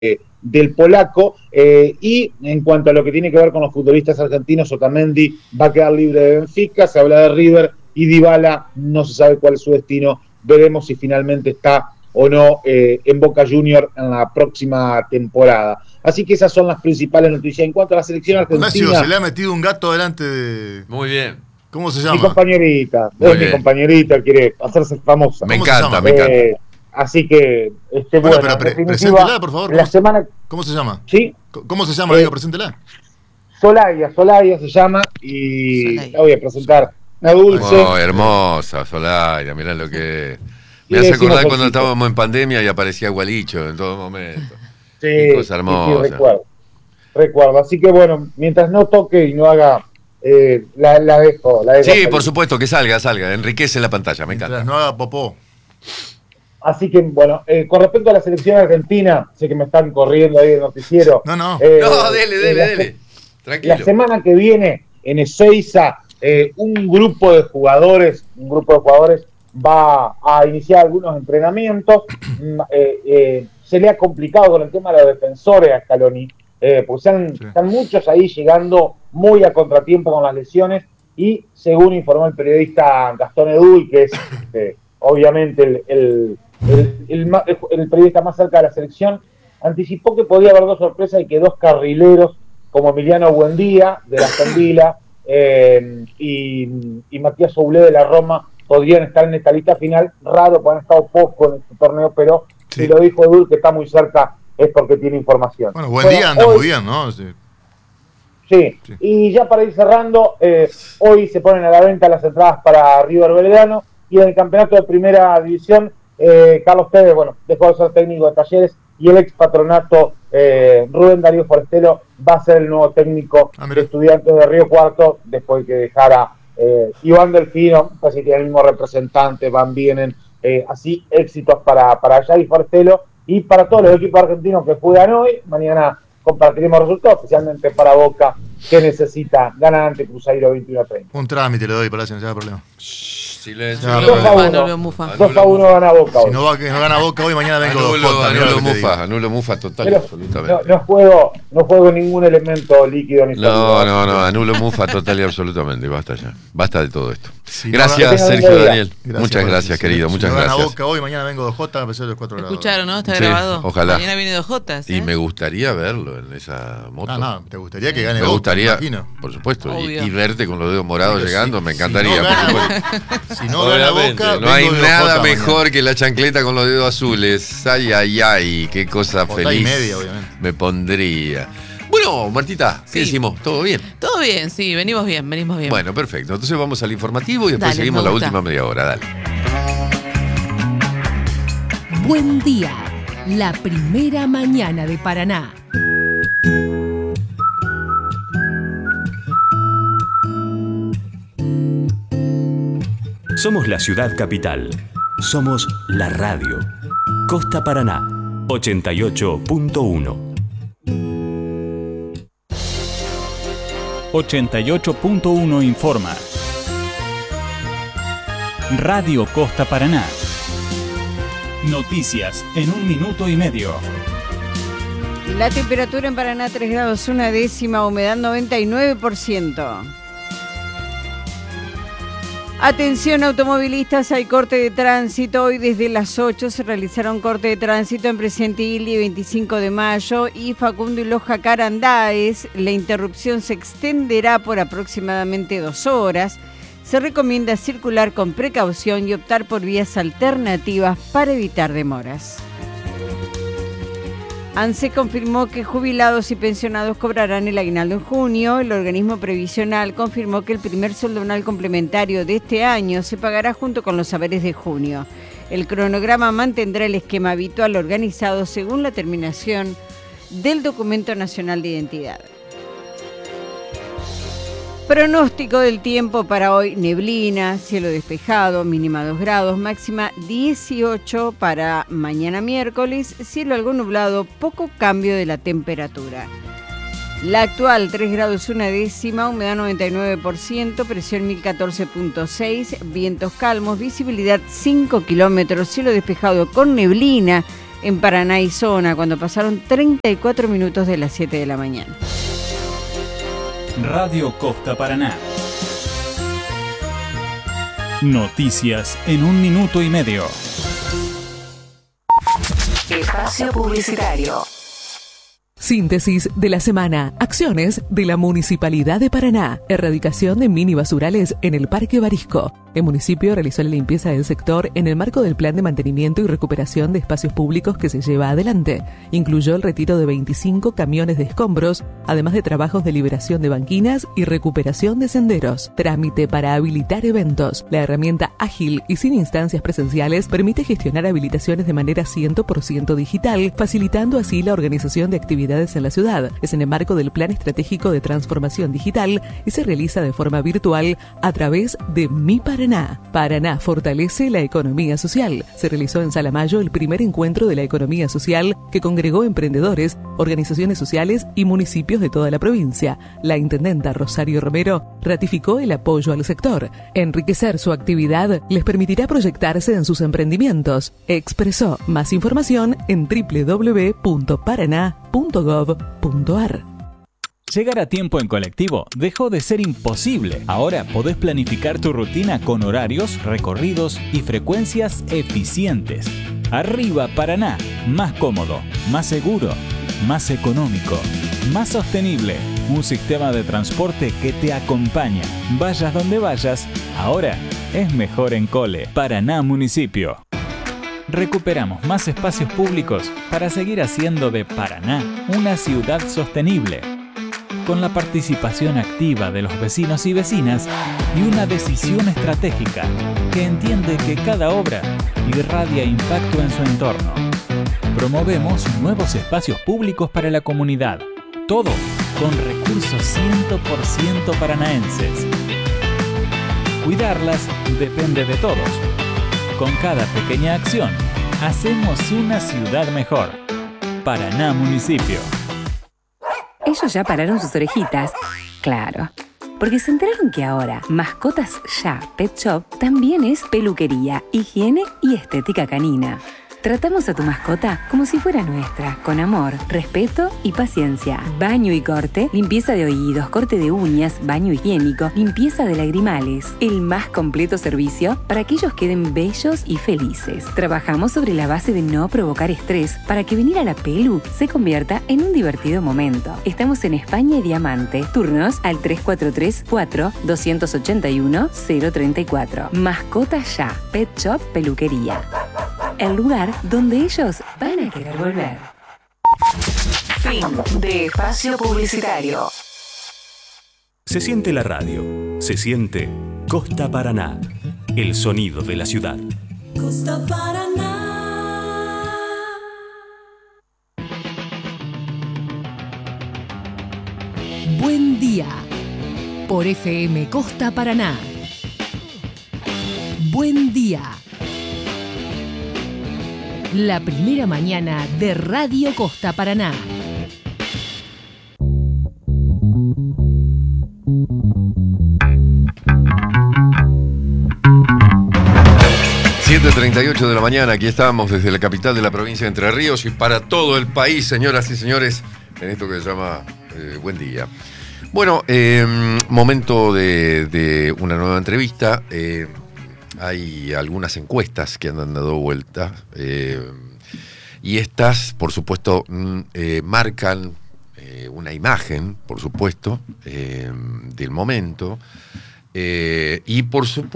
del polaco, y en cuanto a lo que tiene que ver con los futbolistas argentinos, Otamendi va a quedar libre de Benfica, se habla de River, y Dybala no se sabe cuál es su destino, veremos si finalmente está o no en Boca Juniors en la próxima temporada. Así que esas son las principales noticias. En cuanto a la selección argentina... Horacio, se le ha metido un gato delante de... Muy bien. ¿Cómo se llama? Mi compañerita, mi compañerita quiere hacerse famosa. Me encanta, me encanta. Así que, bueno, pero preséntela, por favor. La semana... ¿Cómo se llama? ¿Sí? ¿Cómo se llama? Digo, preséntela. Solaya se llama, y la voy a presentar. Una dulce. Oh, hermosa, Solaya, mirá lo que... Me hace acordar cuando estábamos en pandemia y aparecía Gualicho en todo momento. Sí, qué cosa hermosa. Sí, recuerdo. Así que bueno, mientras no toque y no haga... la dejo. Sí, por supuesto, que salga, enriquece la pantalla, me encanta. Mientras no haga popó. Así que, bueno, con respecto a la selección argentina, sé que me están corriendo ahí el noticiero. No, dele. Tranquilo. La semana que viene, en Ezeiza, un grupo de jugadores va a iniciar algunos entrenamientos. Se le ha complicado con el tema de los defensores a Scaloni, pues están muchos ahí llegando muy a contratiempo con las lesiones, y según informó el periodista Gastón Edul, que es obviamente el periodista más cerca de la selección, anticipó que podía haber dos sorpresas y que dos carrileros como Emiliano Buendía de la Aston Villa y Matías Oblé de la Roma podrían estar en esta lista final. Raro, porque han estado poco en este torneo, pero si lo dijo Edul, que está muy cerca, es porque tiene información. Bueno, Buendía anda muy bien, ¿no? Sí, y ya para ir cerrando, hoy se ponen a la venta las entradas para River Belgrano, y en el campeonato de primera división, Carlos Tevez, dejó de ser técnico de Talleres, y el ex patronato Rubén Darío Forestero va a ser el nuevo técnico de Estudiantes de Río Cuarto, después que dejara Iván Delfino, casi que el mismo representante, vienen así éxitos para Jair Forestero y para todos los equipos argentinos que juegan hoy. Mañana compartiremos resultados, especialmente para Boca, que necesita ganar ante Cruzeiro 21-30. Un trámite le doy, para que no haya problema. Silencio. 2-1 gana Boca hoy. Si no gana Boca hoy, mañana vengo anulo Mufa total y absolutamente. No juego ningún elemento líquido ni sólido. No, anulo Mufa total y absolutamente. Basta ya. Basta de todo esto. Si gracias, Sergio Daniel. Muchas gracias, querido. Muchas gracias. Gana Boca hoy, mañana vengo 2J a pesar de los 4 grados. Escucharon, ¿no? Está grabado. Ojalá. Mañana viene 2J. Y me gustaría verlo en esa moto. No, te gustaría que gane Boca. Me gustaría, por supuesto. Y verte con los dedos morados llegando, me encantaría. Si no gana Boca, no hay nada mejor que la chancleta con los dedos azules. Ay, qué cosa feliz. Y media, obviamente. Me pondría. Bueno, Martita, ¿qué decimos? ¿Todo bien? Todo bien, sí, venimos bien. Bueno, perfecto. Entonces vamos al informativo y después seguimos la última media hora. Dale. Buen día, la primera mañana de Paraná. Somos la ciudad capital. Somos la radio. Costa Paraná, 88.1. 88.1 informa. Radio Costa Paraná. Noticias en 1 minuto y medio. La temperatura en Paraná 3 grados 1/10, humedad 99%. Atención automovilistas, hay corte de tránsito. Hoy desde las 8 se realizaron corte de tránsito en Presidente Illy 25 de mayo y Facundo y Loja Carandáez. La interrupción se extenderá por aproximadamente 2 horas. Se recomienda circular con precaución y optar por vías alternativas para evitar demoras. ANSE confirmó que jubilados y pensionados cobrarán el aguinaldo en junio. El organismo previsional confirmó que el primer sueldo anual complementario de este año se pagará junto con los saberes de junio. El cronograma mantendrá el esquema habitual organizado según la terminación del Documento Nacional de Identidad. Pronóstico del tiempo para hoy: neblina, cielo despejado, mínima 2 grados, máxima 18 para mañana miércoles, cielo algo nublado, poco cambio de la temperatura. La actual 3 grados 1/10, humedad 99%, presión 1014.6, vientos calmos, visibilidad 5 kilómetros, cielo despejado con neblina, en Paraná y zona, cuando pasaron 34 minutos de las 7 de la mañana. Radio Costa Paraná. Noticias en 1 minuto y medio. Espacio publicitario. Síntesis de la semana. Acciones de la Municipalidad de Paraná. Erradicación de mini basurales en el Parque Barisco. El municipio realizó la limpieza del sector en el marco del plan de mantenimiento y recuperación de espacios públicos que se lleva adelante. Incluyó el retiro de 25 camiones de escombros, además de trabajos de liberación de banquinas y recuperación de senderos. Trámite para habilitar eventos. La herramienta ágil y sin instancias presenciales permite gestionar habilitaciones de manera 100% digital, facilitando así la organización de actividades en la ciudad. Es en el marco del Plan Estratégico de Transformación Digital y se realiza de forma virtual a través de Mi Paraná. Paraná fortalece la economía social. Se realizó en Salamayo el primer encuentro de la economía social que congregó emprendedores, organizaciones sociales y municipios de toda la provincia. La intendenta Rosario Romero ratificó el apoyo al sector. Enriquecer su actividad les permitirá proyectarse en sus emprendimientos. Expresó. Más información en www.paraná.gov.ar. Llegar a tiempo en colectivo dejó de ser imposible. Ahora podés planificar tu rutina con horarios, recorridos y frecuencias eficientes. Arriba Paraná, más cómodo, más seguro, más económico, más sostenible. Un sistema de transporte que te acompaña. Vayas donde vayas, ahora es mejor en Cole. Paraná Municipio. Recuperamos más espacios públicos para seguir haciendo de Paraná una ciudad sostenible, con la participación activa de los vecinos y vecinas y una decisión estratégica que entiende que cada obra irradia impacto en su entorno. Promovemos nuevos espacios públicos para la comunidad, todo con recursos 100% paranaenses. Cuidarlas depende de todos. Con cada pequeña acción, hacemos una ciudad mejor. Paraná Municipio. Ellos ya pararon sus orejitas. Claro, porque se enteraron que ahora Mascotas Ya Pet Shop también es peluquería, higiene y estética canina. Tratamos a tu mascota como si fuera nuestra, con amor, respeto y paciencia. Baño y corte, limpieza de oídos, corte de uñas, baño higiénico, limpieza de lagrimales. El más completo servicio para que ellos queden bellos y felices. Trabajamos sobre la base de no provocar estrés para que venir a la pelu se convierta en un divertido momento. Estamos en España y Diamante. Turnos al 343-4-281-034. Mascotas Ya Pet Shop Peluquería. El lugar donde ellos van a querer volver. Fin de espacio publicitario. Se siente la radio, se siente Costa Paraná, el sonido de la ciudad. Costa Paraná. Buen día por FM Costa Paraná. Buen día. La primera mañana de Radio Costa Paraná. ...7:38 de la mañana, aquí estamos desde la capital de la provincia de Entre Ríos... ...y para todo el país, señoras y señores... ...en esto que se llama Buen Día. Bueno, momento de una nueva entrevista... Hay algunas encuestas que han dado vuelta y estas, por supuesto, marcan una imagen, por supuesto, del momento y por supuesto